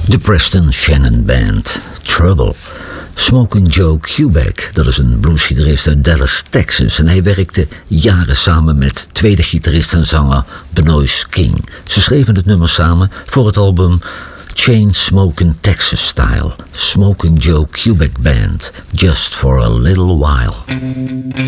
De Preston Shannon Band, Trouble. Smoking Joe Kubek, dat is een bluesgitarist uit Dallas, Texas. En hij werkte jaren samen met tweede gitarist en zanger Benoist King. Ze schreven het nummer samen voor het album Chain Smokin' Texas Style. Smoking Joe Kubek Band, Just for a Little While.